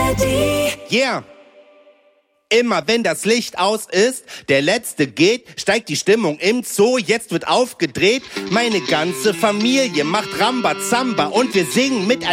Yeah. Immer wenn das Licht aus ist, der Letzte geht, steigt die Stimmung im Zoo, jetzt wird aufgedreht. Meine ganze Familie macht Rambazamba und wir singen mit